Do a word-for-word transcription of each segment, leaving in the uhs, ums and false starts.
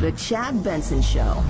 The Chad Benson Show.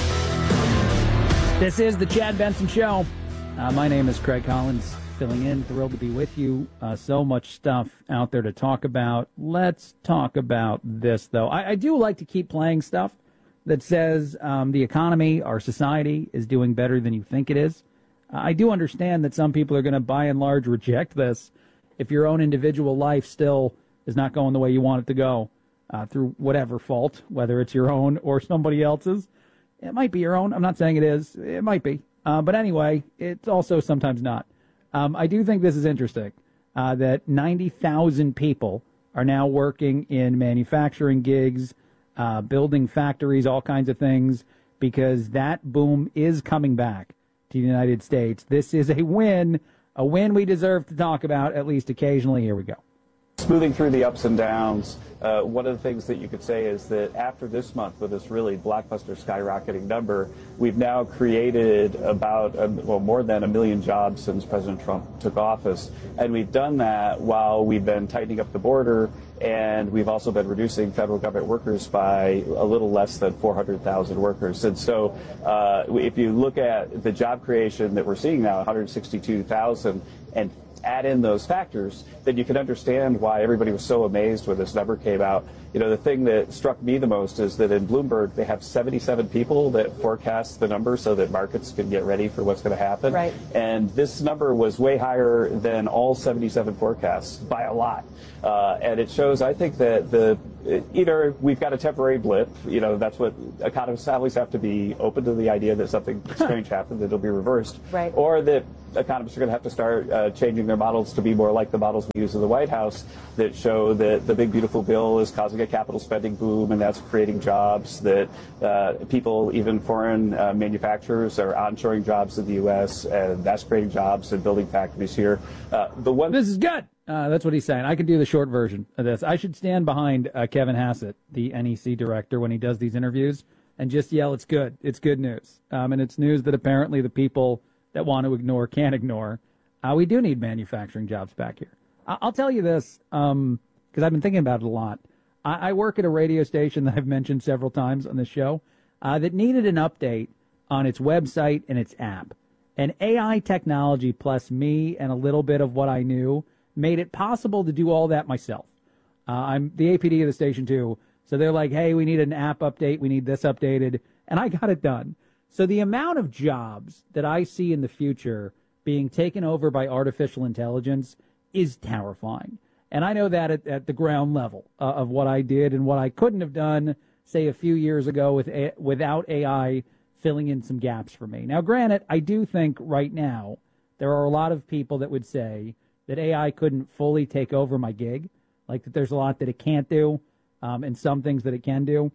This is The Chad Benson Show. Uh, my name is Craig Collins, filling in. Thrilled to be with you. Uh, so much stuff out there to talk about. Let's talk about this, though. I, I do like to keep playing stuff that says um, the economy, our society, is doing better than you think it is. Uh, I do understand that some people are going to, by and large, reject this if your own individual life still is not going the way you want it to go uh, through whatever fault, whether it's your own or somebody else's. It might be your own. I'm not saying it is. It might be. Uh, but anyway, it's also sometimes not. Um, I do think this is interesting, uh, that ninety thousand people are now working in manufacturing gigs, uh, building factories, all kinds of things, because that boom is coming back to the United States. This is a win, a win we deserve to talk about, at least occasionally. Here we go. Smoothing through the ups and downs, uh, one of the things that you could say is that after this month, with this really blockbuster skyrocketing number, we've now created about, a, well, more than a million jobs since President Trump took office. And we've done that while we've been tightening up the border, and we've also been reducing federal government workers by a little less than four hundred thousand workers. And so uh, if you look at the job creation that we're seeing now, one hundred sixty-two thousand, and add in those factors, then you can understand why everybody was so amazed when this number came out. You know, the thing that struck me the most is that in Bloomberg, they have seventy-seven people that forecast the number so that markets can get ready for what's going to happen. Right. And this number was way higher than all seventy-seven forecasts by a lot. Uh, and it shows, I think, that the either we've got a temporary blip, you know, that's what economists always have to be open to the idea that something strange happened, that it'll be reversed. Right. Or that economists are going to have to start uh, changing their models to be more like the models we use in the White House that show that the big beautiful bill is causing a capital spending boom, and that's creating jobs, that uh, people, even foreign uh, manufacturers, are onshoring jobs in the U S, and that's creating jobs and building factories here. Uh, the one This is good. Uh, that's what he's saying. I can do the short version of this. I should stand behind uh, Kevin Hassett, the N E C director, when he does these interviews and just yell, it's good. It's good news. Um, and it's news that apparently the people that want to ignore can't ignore. Uh, we do need manufacturing jobs back here. I- I'll tell you this, um, because I've been thinking about it a lot. I-, I work at a radio station that I've mentioned several times on this show uh, that needed an update on its website and its app. And A I technology plus me and a little bit of what I knew made it possible to do all that myself. Uh, I'm the A P D of the station, too. So they're like, hey, we need an app update. We need this updated. And I got it done. So the amount of jobs that I see in the future being taken over by artificial intelligence is terrifying. And I know that at, at the ground level uh, of what I did and what I couldn't have done, say, a few years ago with a, without A I filling in some gaps for me. Now, granted, I do think right now there are a lot of people that would say that A I couldn't fully take over my gig, like that there's a lot that it can't do um, and some things that it can do.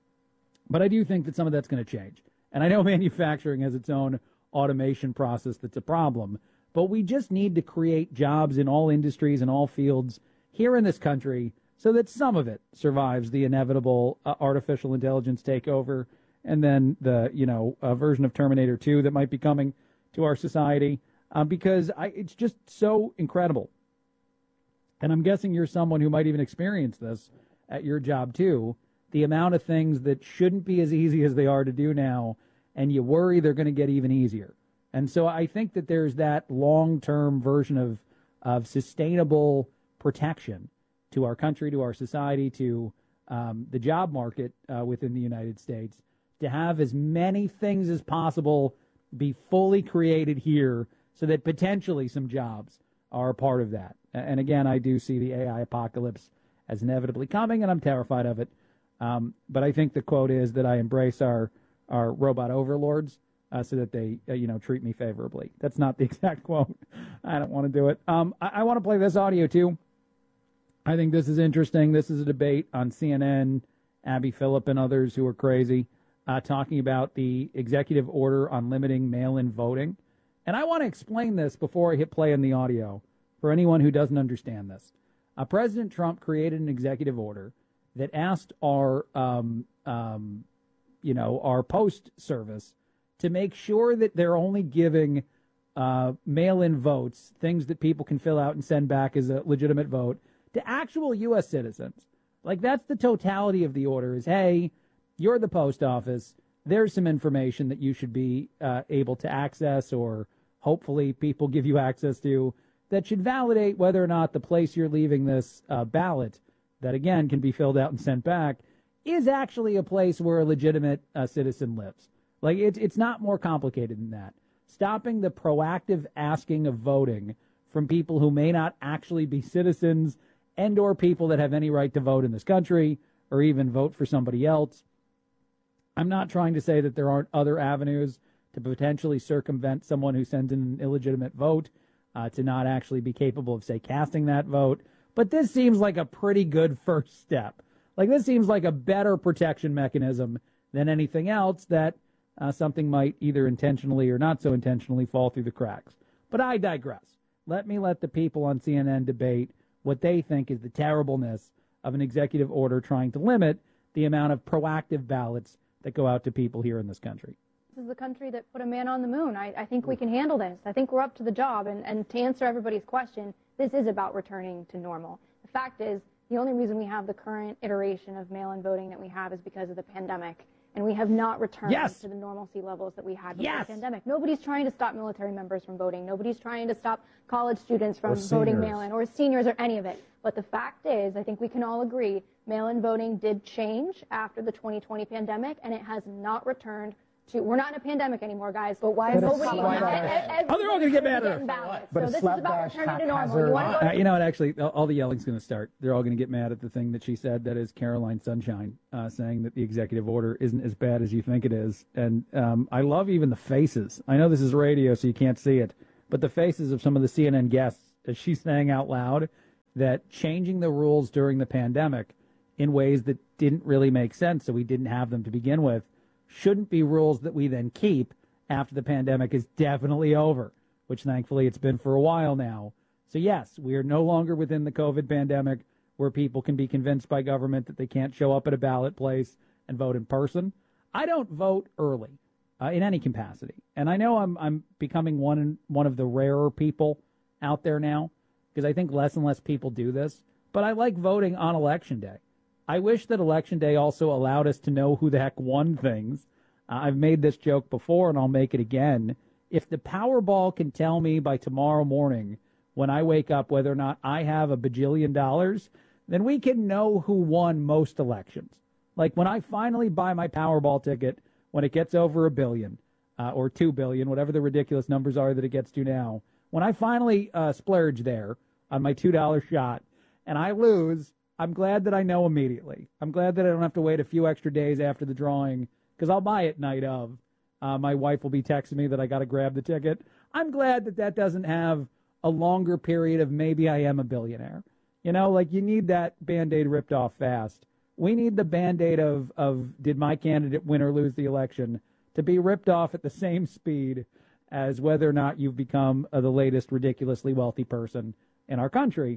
But I do think that some of that's going to change. And I know manufacturing has its own automation process that's a problem, but we just need to create jobs in all industries and all fields here in this country so that some of it survives the inevitable uh, artificial intelligence takeover and then the, you know, uh, version of Terminator two that might be coming to our society. Uh, because I, it's just so incredible. And I'm guessing you're someone who might even experience this at your job, too. The amount of things that shouldn't be as easy as they are to do now, and you worry they're going to get even easier. And so I think that there's that long-term version of, of sustainable protection to our country, to our society, to um, the job market uh, within the United States, to have as many things as possible be fully created here so that potentially some jobs are a part of that. And again, I do see the A I apocalypse as inevitably coming, and I'm terrified of it. Um, but I think the quote is that I embrace our, our robot overlords uh, so that they, uh, you know, treat me favorably. That's not the exact quote. I don't want to do it. Um, I, I want to play this audio, too. I think this is interesting. This is a debate on C N N, Abby Phillip and others who are crazy, uh, talking about the executive order on limiting mail-in voting. And I want to explain this before I hit play on the audio for anyone who doesn't understand this. Uh, President Trump created an executive order that asked our, um, um, you know, our post service to make sure that they're only giving uh, mail-in votes, things that people can fill out and send back as a legitimate vote, to actual U S citizens. Like, that's the totality of the order is, hey, you're the post office. There's some information that you should be uh, able to access, or hopefully people give you access to, that should validate whether or not the place you're leaving this uh, ballot, that again can be filled out and sent back, is actually a place where a legitimate uh, citizen lives. Like, it's it's not more complicated than that. Stopping the proactive asking of voting from people who may not actually be citizens and or people that have any right to vote in this country or even vote for somebody else. I'm not trying to say that there aren't other avenues to potentially circumvent someone who sends in an illegitimate vote, uh, to not actually be capable of, say, casting that vote. But this seems like a pretty good first step. Like, this seems like a better protection mechanism than anything else that uh, something might either intentionally or not so intentionally fall through the cracks. But I digress. Let me let the people on C N N debate what they think is the terribleness of an executive order trying to limit the amount of proactive ballots that go out to people here in this country. This is the country that put a man on the moon. I, I think we can handle this. I think we're up to the job. And, and to answer everybody's question, this is about returning to normal. The fact is, the only reason we have the current iteration of mail-in voting that we have is because of the pandemic. And we have not returned yes. to the normalcy levels that we had before yes. the pandemic. Nobody's trying to stop military members from voting. Nobody's trying to stop college students from voting mail-in, or seniors, or any of it. But the fact is, I think we can all agree, mail-in voting did change after the twenty twenty pandemic, and it has not returned to, we're not in a pandemic anymore, guys. But why so is nobody, it every, Oh, they're all going to get mad at her. But so a this is about returning to normal. You, want to go uh, you know what, actually, all the yelling's going to start. They're all going to get mad at the thing that she said, that is Caroline Sunshine, uh, saying that the executive order isn't as bad as you think it is. And um, I love even the faces. I know this is radio, so you can't see it, but the faces of some of the C N N guests as she's saying out loud that changing the rules during the pandemic in ways that didn't really make sense, so we didn't have them to begin with, shouldn't be rules that we then keep after the pandemic is definitely over, which thankfully it's been for a while now. So yes, we are no longer within the COVID pandemic where people can be convinced by government that they can't show up at a ballot place and vote in person. I don't vote early uh, in any capacity. And I know I'm I'm becoming one one of the rarer people out there now, because I think less and less people do this. But I like voting on Election Day. I wish that Election Day also allowed us to know who the heck won things. Uh, I've made this joke before, and I'll make it again. If the Powerball can tell me by tomorrow morning when I wake up whether or not I have a bajillion dollars, then we can know who won most elections. Like when I finally buy my Powerball ticket, when it gets over a billion uh, or two billion, whatever the ridiculous numbers are that it gets to now, when I finally uh, splurge there on my two dollar shot and I lose, I'm glad that I know immediately. I'm glad that I don't have to wait a few extra days after the drawing, because I'll buy it night of. Uh, my wife will be texting me that I got to grab the ticket. I'm glad that that doesn't have a longer period of maybe I am a billionaire. You know, like you need that Band-Aid ripped off fast. We need the Band-Aid of, of did my candidate win or lose the election to be ripped off at the same speed as whether or not you've become uh, the latest ridiculously wealthy person in our country.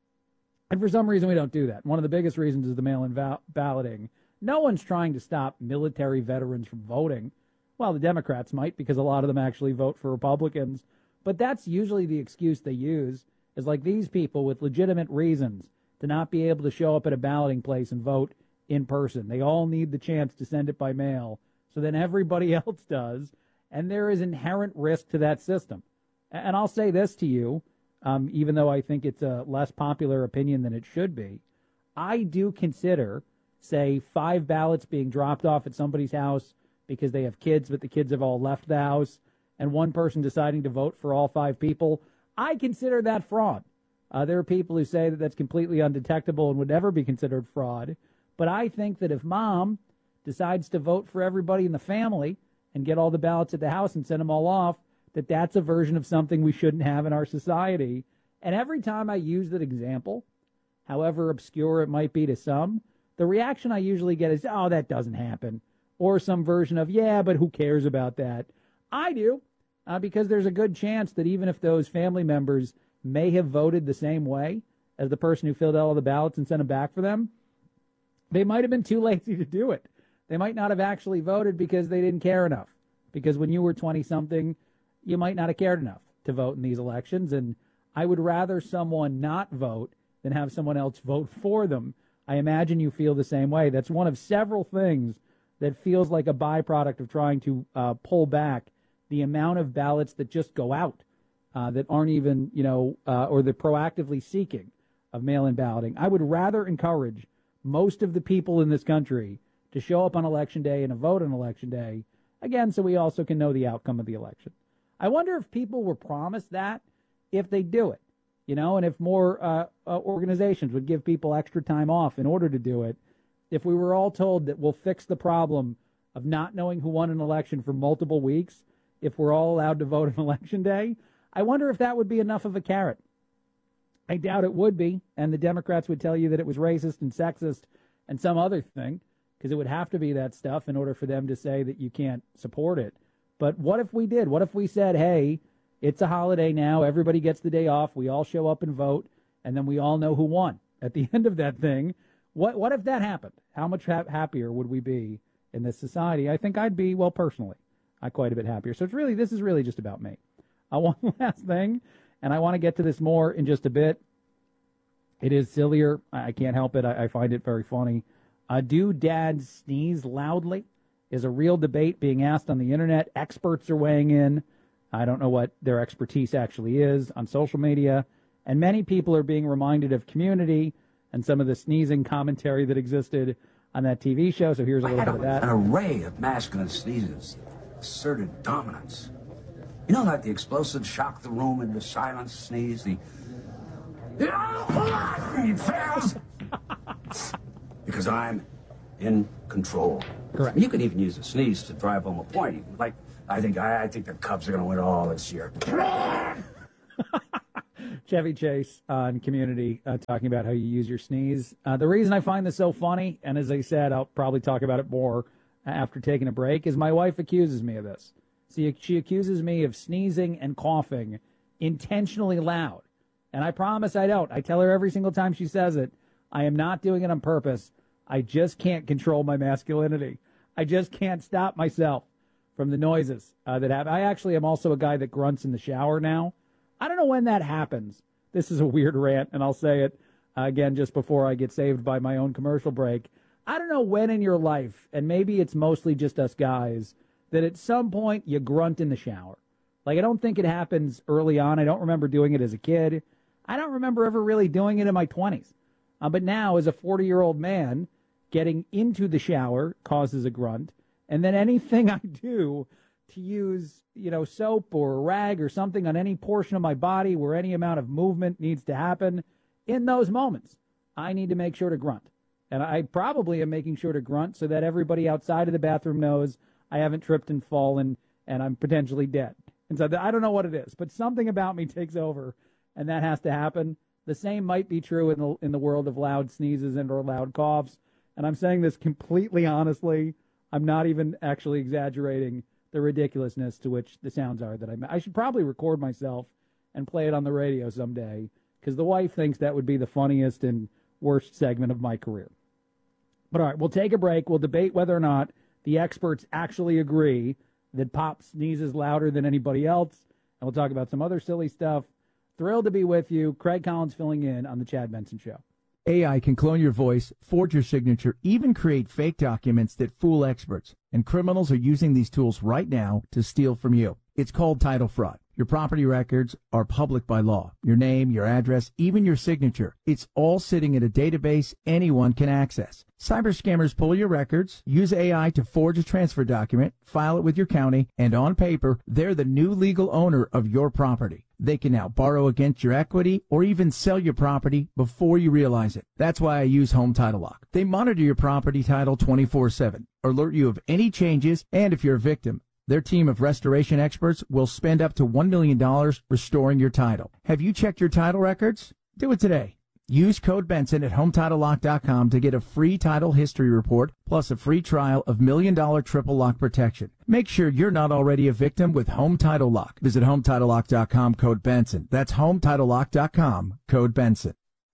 And for some reason, we don't do that. One of the biggest reasons is the mail-in val- balloting. No one's trying to stop military veterans from voting. Well, the Democrats might, because a lot of them actually vote for Republicans. But that's usually the excuse they use, is like these people with legitimate reasons to not be able to show up at a balloting place and vote in person. They all need the chance to send it by mail, so then everybody else does. And there is inherent risk to that system. And I'll say this to you. Um, even though I think it's a less popular opinion than it should be, I do consider, say, five ballots being dropped off at somebody's house because they have kids, but the kids have all left the house, and one person deciding to vote for all five people. I consider that fraud. Uh, there are people who say that that's completely undetectable and would never be considered fraud. But I think that if mom decides to vote for everybody in the family and get all the ballots at the house and send them all off, that that's a version of something we shouldn't have in our society. And every time I use that example, however obscure it might be to some, the reaction I usually get is, oh, that doesn't happen. Or some version of, yeah, but who cares about that? I do, uh, because there's a good chance that even if those family members may have voted the same way as the person who filled out all the ballots and sent them back for them, they might have been too lazy to do it. They might not have actually voted because they didn't care enough. Because when you were twenty-something, you might not have cared enough to vote in these elections, and I would rather someone not vote than have someone else vote for them. I imagine you feel the same way. That's one of several things that feels like a byproduct of trying to uh, pull back the amount of ballots that just go out, uh, that aren't even, you know, uh, or the proactively seeking of mail-in balloting. I would rather encourage most of the people in this country to show up on Election Day and to vote on Election Day, again, so we also can know the outcome of the election. I wonder if people were promised that, if they do it, you know, and if more uh, uh, organizations would give people extra time off in order to do it. If we were all told that we'll fix the problem of not knowing who won an election for multiple weeks, if we're all allowed to vote on Election Day, I wonder if that would be enough of a carrot. I doubt it would be, and the Democrats would tell you that it was racist and sexist and some other thing, because it would have to be that stuff in order for them to say that you can't support it. But what if we did? What if we said, hey, it's a holiday now, everybody gets the day off, we all show up and vote, and then we all know who won at the end of that thing? What what if that happened? How much ha- happier would we be in this society? I think I'd be, well, personally, I quite a bit happier. So it's really, this is really just about me. Uh, one last thing, and I want to get to this more in just a bit. It is sillier. I can't help it. I, I find it very funny. Uh, do dads sneeze loudly? Is a real debate being asked on the internet. Experts are weighing in. I don't know what their expertise actually is on social media. And many people are being reminded of Community and some of the sneezing commentary that existed on that T V show. So here's a little bit of that. An array of masculine sneezes, asserted dominance. You know, like the explosive shock the room into silence sneeze, the fails because I'm in control. Correct. You could even use a sneeze to drive home a point. Like, I think I, I think the Cubs are going to win it all this year. Chevy Chase on Community uh, talking about how you use your sneeze. Uh, the reason I find this so funny, and as I said, I'll probably talk about it more after taking a break, is my wife accuses me of this. See, she accuses me of sneezing and coughing intentionally loud. And I promise I don't. I tell her every single time she says it, I am not doing it on purpose. I just can't control my masculinity. I just can't stop myself from the noises uh, that happen. I actually am also a guy that grunts in the shower now. I don't know when that happens. This is a weird rant, and I'll say it uh, again just before I get saved by my own commercial break. I don't know when in your life, and maybe it's mostly just us guys, that at some point you grunt in the shower. Like, I don't think it happens early on. I don't remember doing it as a kid. I don't remember ever really doing it in my twenties. Uh, but now, as a forty-year-old man, getting into the shower causes a grunt. And then anything I do to use, you know, soap or a rag or something on any portion of my body where any amount of movement needs to happen, in those moments, I need to make sure to grunt. And I probably am making sure to grunt so that everybody outside of the bathroom knows I haven't tripped and fallen and I'm potentially dead. And so I don't know what it is, but something about me takes over, and that has to happen. The same might be true in the in the world of loud sneezes and or loud coughs. And I'm saying this completely honestly. I'm not even actually exaggerating the ridiculousness to which the sounds are that I I should probably record myself and play it on the radio someday, because the wife thinks that would be the funniest and worst segment of my career. But all right, we'll take a break. We'll debate whether or not the experts actually agree that Pop sneezes louder than anybody else. And we'll talk about some other silly stuff. Thrilled to be with you. Craig Collins filling in on the Chad Benson Show. A I can clone your voice, forge your signature, even create fake documents that fool experts. And criminals are using these tools right now to steal from you. It's called title fraud. Your property records are public by law. Your name, your address, even your signature. It's all sitting in a database anyone can access. Cyber scammers pull your records, use A I to forge a transfer document, file it with your county, and on paper, they're the new legal owner of your property. They can now borrow against your equity or even sell your property before you realize it. That's why I use Home Title Lock. They monitor your property title twenty-four seven, alert you of any changes, and if you're a victim, their team of restoration experts will spend up to one million dollars restoring your title. Have you checked your title records? Do it today. Use code Benson at home title lock dot com to get a free title history report plus a free trial of million dollar triple lock protection. Make sure you're not already a victim with Home Title Lock. Visit home title lock dot com, code Benson. That's home title lock dot com, code Benson.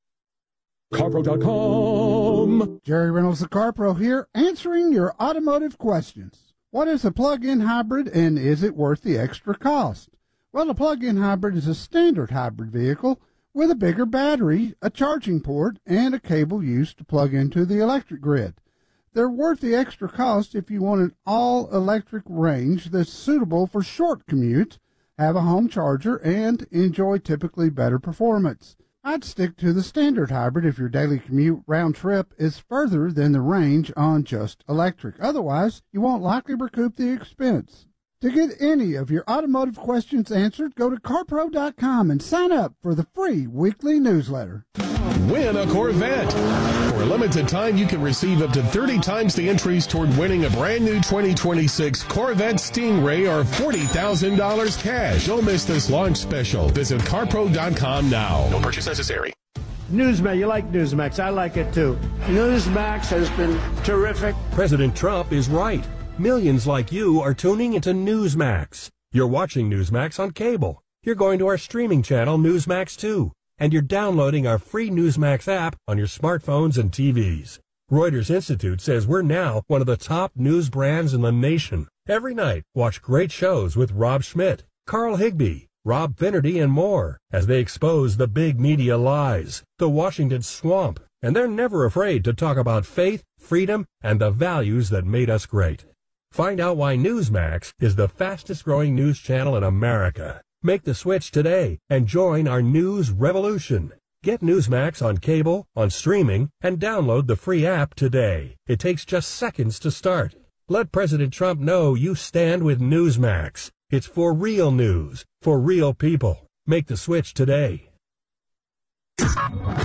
Carpro dot com. Jerry Reynolds, the Carpro here, answering your automotive questions. What is a plug-in hybrid, and is it worth the extra cost? Well, a plug-in hybrid is a standard hybrid vehicle with a bigger battery, a charging port, and a cable used to plug into the electric grid. They're worth the extra cost if you want an all-electric range that's suitable for short commutes, have a home charger, and enjoy typically better performance. I'd stick to the standard hybrid if your daily commute round trip is further than the range on just electric. Otherwise, you won't likely recoup the expense. To get any of your automotive questions answered, go to car pro dot com and sign up for the free weekly newsletter. Win a Corvette. For a limited time, you can receive up to thirty times the entries toward winning a brand new twenty twenty-six Corvette Stingray or forty thousand dollars cash. Don't miss this launch special. Visit car pro dot com now. No purchase necessary. Newsmax, you like Newsmax. I like it too. Newsmax has been terrific. President Trump is right. Millions like you are tuning into Newsmax. You're watching Newsmax on cable. You're going to our streaming channel, Newsmax two. And you're downloading our free Newsmax app on your smartphones and T Vs. Reuters Institute says we're now one of the top news brands in the nation. Every night, watch great shows with Rob Schmidt, Carl Higbie, Rob Finnerty, and more as they expose the big media lies, the Washington swamp. And they're never afraid to talk about faith, freedom, and the values that made us great. Find out why Newsmax is the fastest growing news channel in America. Make the switch today and join our news revolution. Get Newsmax on cable, on streaming, and download the free app today. It takes just seconds to start. Let President Trump know you stand with Newsmax. It's for real news, for real people. Make the switch today. We're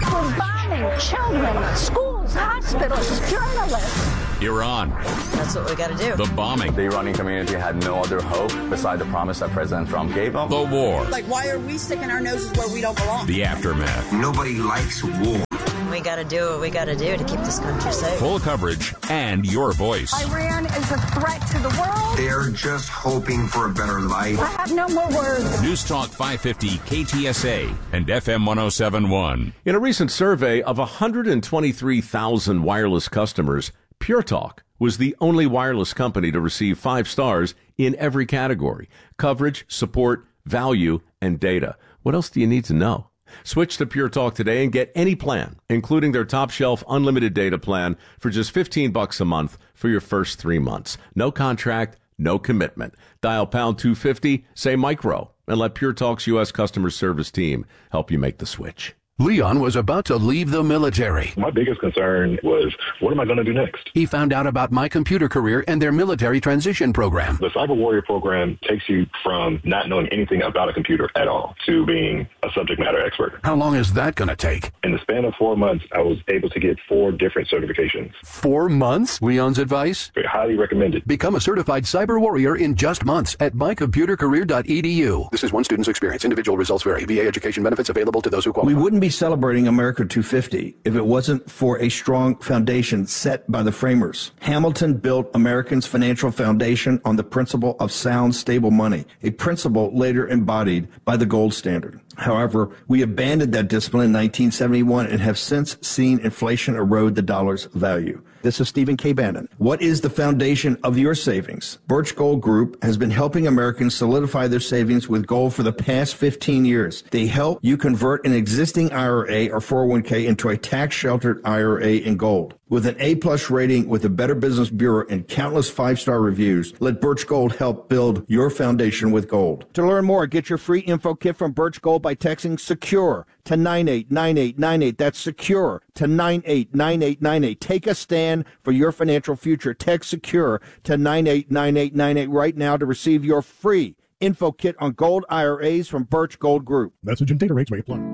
bombing children, schools, hospitals, journalists. Iran. That's what we got to do. The bombing. The Iranian community had no other hope beside the promise that President Trump gave them. The war. Like, why are we sticking our noses where we don't belong? The aftermath. Nobody likes war. We got to do what we got to do to keep this country safe. Full coverage and your voice. Iran is a threat to the world. They're just hoping for a better life. I have no more words. News Talk five fifty K T S A and F M one oh seven point one. In a recent survey of one hundred twenty-three thousand wireless customers, Pure Talk was the only wireless company to receive five stars in every category: coverage, support, value, and data. What else do you need to know? Switch to Pure Talk today and get any plan, including their top shelf unlimited data plan for just fifteen bucks a month for your first three months. No contract, no commitment. Dial pound two fifty, say micro, and let Pure Talk's U S customer service team help you make the switch. Leon was about to leave the military. My biggest concern was, what am I going to do next? He found out about My Computer Career and their military transition program. The Cyber Warrior program takes you from not knowing anything about a computer at all to being a subject matter expert. How long is that going to take? In the span of four months, I was able to get four different certifications. Four months? Leon's advice? Very highly recommended. Become a certified Cyber Warrior in just months at my computer career dot e d u. This is one student's experience. Individual results vary. V A education benefits available to those who qualify. We wouldn't be celebrating America two fifty if it wasn't for a strong foundation set by the framers. Hamilton built Americans' financial foundation on the principle of sound, stable money, a principle later embodied by the gold standard. However, we abandoned that discipline in nineteen seventy-one and have since seen inflation erode the dollar's value. This is Stephen K. Bannon. What is the foundation of your savings? Birch Gold Group has been helping Americans solidify their savings with gold for the past fifteen years. They help you convert an existing I R A or four oh one k into a tax-sheltered I R A in gold. With an A-plus rating with the Better Business Bureau and countless five-star reviews, let Birch Gold help build your foundation with gold. To learn more, get your free info kit from Birch Gold by texting SECURE to nine eight nine eight nine eight. That's SECURE to nine eight nine eight nine eight. Take a stand for your financial future. Text SECURE to nine eight nine eight nine eight right now to receive your free info kit on gold I R As from Birch Gold Group. Message and data rates may apply.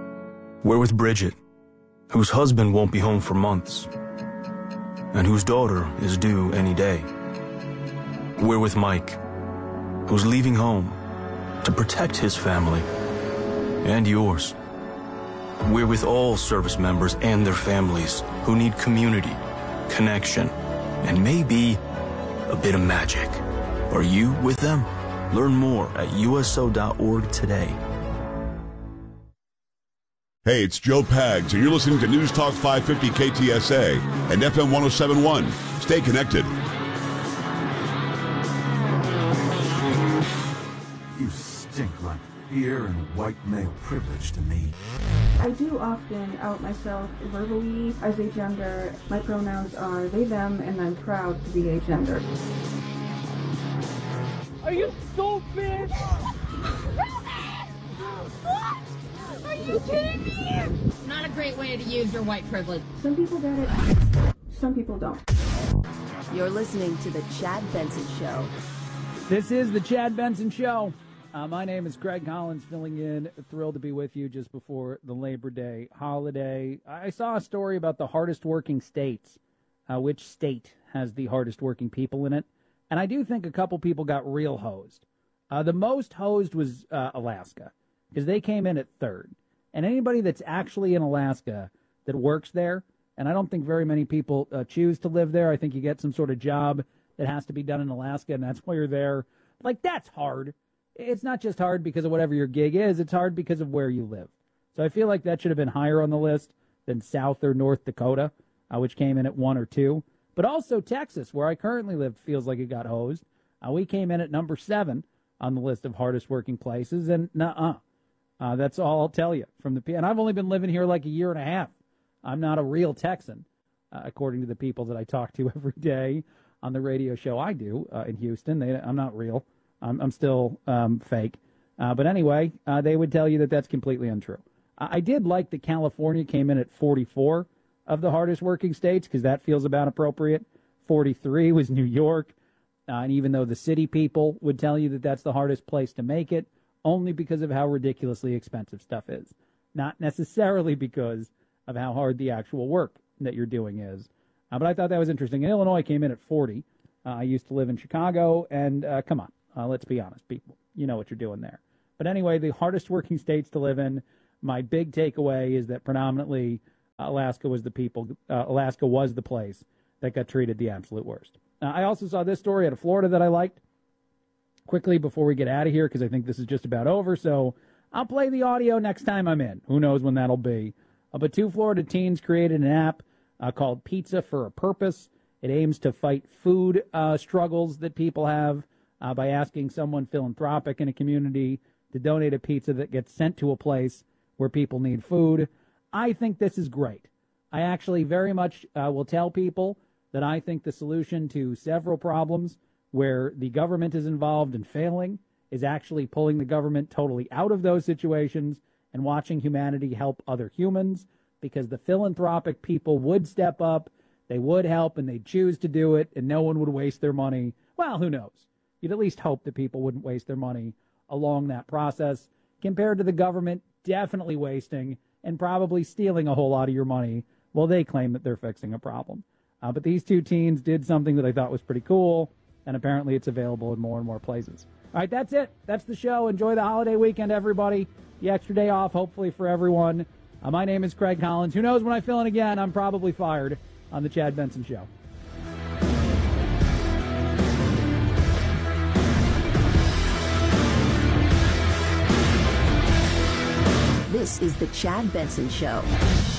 We're with Bridget, whose husband won't be home for months, and whose daughter is due any day. We're with Mike, who's leaving home to protect his family and yours. We're with all service members and their families who need community, connection, and maybe a bit of magic. Are you with them? Learn more at U S O dot org today. Hey, it's Joe Pags, and you're listening to News Talk five fifty K T S A and F M one oh seven point one. Stay connected. You stink like peer and white male privilege to me. I do often out myself verbally as a gender. My pronouns are they, them, and I'm proud to be a gender. Are you stupid? Are you kidding me? Not a great way to use your white privilege. Some people get it, some people don't. You're listening to the Chad Benson Show. This is the Chad Benson Show. Uh, my name is Craig Collins, filling in. Thrilled to be with you just before the Labor Day holiday. I saw a story about the hardest working states, uh, which state has the hardest working people in it. And I do think a couple people got real hosed. Uh, the most hosed was uh, Alaska, because they came in at third. And anybody that's actually in Alaska that works there, and I don't think very many people uh, choose to live there. I think you get some sort of job that has to be done in Alaska, and that's why you're there. Like, that's hard. It's not just hard because of whatever your gig is. It's hard because of where you live. So I feel like that should have been higher on the list than South or North Dakota, uh, which came in at one or two. But also Texas, where I currently live, feels like it got hosed. Uh, we came in at number seven on the list of hardest working places, and nuh-uh. Uh, that's all I'll tell you from the P. And I've only been living here like a year and a half. I'm not a real Texan, uh, according to the people that I talk to every day on the radio show I do uh, in Houston. They, I'm not real. I'm, I'm still um, fake. Uh, but anyway, uh, they would tell you that that's completely untrue. I, I did like that California came in at forty-four of the hardest working states, because that feels about appropriate. forty-three was New York. Uh, and even though the city people would tell you that that's the hardest place to make it, only because of how ridiculously expensive stuff is. Not necessarily because of how hard the actual work that you're doing is. Uh, but I thought that was interesting. And Illinois came in at forty. Uh, I used to live in Chicago, and uh, come on, uh, let's be honest, people. You know what you're doing there. But anyway, the hardest working states to live in, my big takeaway is that predominantly uh, Alaska was the people, uh, Alaska was the place that got treated the absolute worst. Uh, I also saw this story out of Florida that I liked. Quickly before we get out of here, because I think this is just about over, so I'll play the audio next time I'm in. Who knows when that'll be. Uh, but two Florida teens created an app uh, called Pizza for a Purpose. It aims to fight food uh, struggles that people have uh, by asking someone philanthropic in a community to donate a pizza that gets sent to a place where people need food. I think this is great. I actually very much uh, will tell people that I think the solution to several problems where the government is involved in failing is actually pulling the government totally out of those situations and watching humanity help other humans, because the philanthropic people would step up, they would help, and they'd choose to do it, and no one would waste their money. Well, who knows? You'd at least hope that people wouldn't waste their money along that process, compared to the government definitely wasting and probably stealing a whole lot of your money while they claim that they're fixing a problem. Uh, but these two teens did something that I thought was pretty cool, and apparently it's available in more and more places. All right, that's it. That's the show. Enjoy the holiday weekend, everybody. The extra day off, hopefully, for everyone. Uh, my name is Craig Collins. Who knows when I fill in again? I'm probably fired on the Chad Benson Show. This is the Chad Benson Show.